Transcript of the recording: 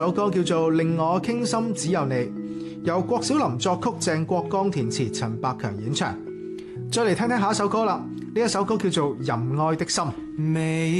首歌叫做《令我傾心只有你》，由郭小霖作曲，鄭國江填詞，陳百強演唱。再嚟聽聽下一首歌啦，呢一首歌叫做《任愛的心》。